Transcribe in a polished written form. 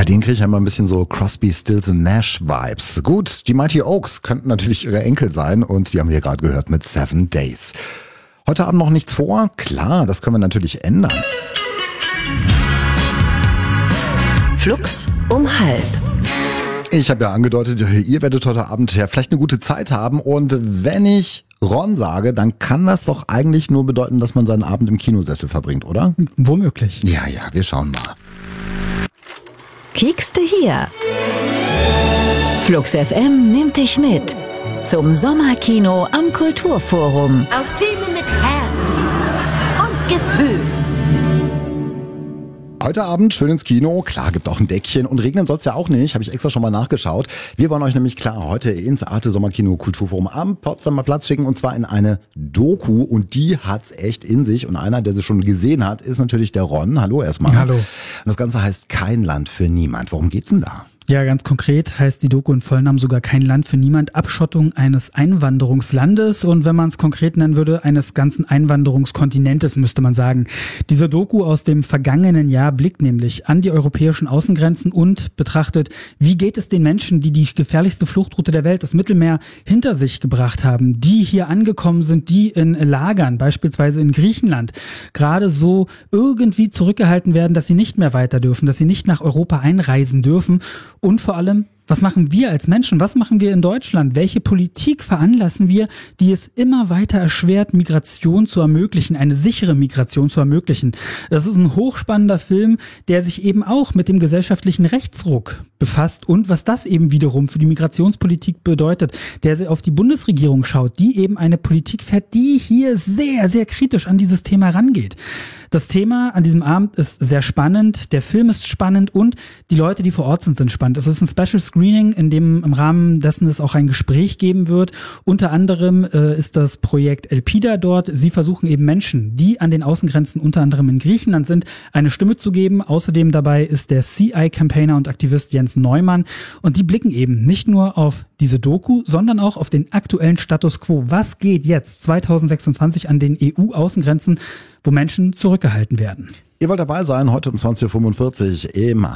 Bei denen kriege ich ja immer ein bisschen so Crosby, Stills and Nash Vibes. Gut, die Mighty Oaks könnten natürlich ihre Enkel sein und die haben wir gerade gehört mit 7 Days. Heute Abend noch nichts vor? Klar, das können wir natürlich ändern. Flux um 12:30. Ich habe ja angedeutet, ihr werdet heute Abend ja vielleicht eine gute Zeit haben und wenn ich Ron sage, dann kann das doch eigentlich nur bedeuten, dass man seinen Abend im Kinosessel verbringt, oder? Womöglich. Ja, wir schauen mal. Kiekste hier. Flux FM nimmt dich mit zum Sommerkino am Kulturforum. Auf Filme mit Herz und Gefühl. Heute Abend schön ins Kino. Klar, gibt auch ein Deckchen und regnen soll es ja auch nicht. Habe ich extra schon mal nachgeschaut. Wir wollen euch nämlich klar heute ins Arte Sommerkino Kulturforum am Potsdamer Platz schicken und zwar in eine Doku und die hat's echt in sich und einer, der sie schon gesehen hat, ist natürlich der Ron. Hallo erstmal. Hallo. Und das Ganze heißt Kein Land für niemand. Worum geht's denn da? Ja, ganz konkret heißt die Doku in Vollnamen sogar Kein Land für niemand, Abschottung eines Einwanderungslandes und wenn man es konkret nennen würde, eines ganzen Einwanderungskontinentes, müsste man sagen. Diese Doku aus dem vergangenen Jahr blickt nämlich an die europäischen Außengrenzen und betrachtet, wie geht es den Menschen, die die gefährlichste Fluchtroute der Welt, das Mittelmeer, hinter sich gebracht haben, die hier angekommen sind, die in Lagern, beispielsweise in Griechenland, gerade so irgendwie zurückgehalten werden, dass sie nicht mehr weiter dürfen, dass sie nicht nach Europa einreisen dürfen. Und vor allem, was machen wir als Menschen? Was machen wir in Deutschland? Welche Politik veranlassen wir, die es immer weiter erschwert, Migration zu ermöglichen, eine sichere Migration zu ermöglichen? Das ist ein hochspannender Film, der sich eben auch mit dem gesellschaftlichen Rechtsruck befasst und was das eben wiederum für die Migrationspolitik bedeutet, der auf die Bundesregierung schaut, die eben eine Politik fährt, die hier sehr, sehr kritisch an dieses Thema rangeht. Das Thema an diesem Abend ist sehr spannend, der Film ist spannend und die Leute, die vor Ort sind spannend. Es ist ein Special Screening, in dem im Rahmen dessen es auch ein Gespräch geben wird. Unter anderem ist das Projekt Elpida dort. Sie versuchen eben Menschen, die an den Außengrenzen unter anderem in Griechenland sind, eine Stimme zu geben. Außerdem dabei ist der CI-Campaigner und Aktivist Jens Neumann und die blicken eben nicht nur auf diese Doku, sondern auch auf den aktuellen Status quo. Was geht jetzt 2026 an den EU-Außengrenzen, wo Menschen zurückgehalten werden? Ihr wollt dabei sein, heute um 20.45 Uhr im